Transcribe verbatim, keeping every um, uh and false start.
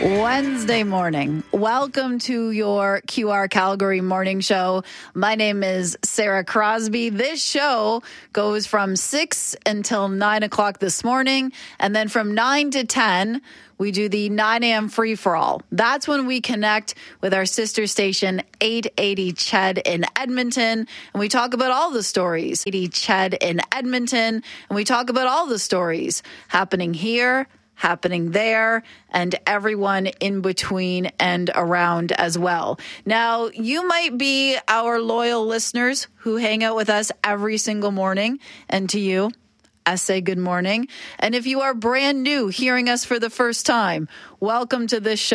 Wednesday morning. Welcome to your Q R Calgary morning show. My name is Sarah Crosby. This show goes from six until nine o'clock this morning. And then from nine to ten, we do the nine a.m. free-for-all. That's when we connect with our sister station, eight eighty C H E D in Edmonton. And we talk about all the stories. eighty C H E D in Edmonton. And we talk about all the stories happening here, happening there, and everyone in between and around as well. Now, you might be our loyal listeners who hang out with us every single morning. And to you, I say good morning. And if you are brand new hearing us for the first time, welcome to this show.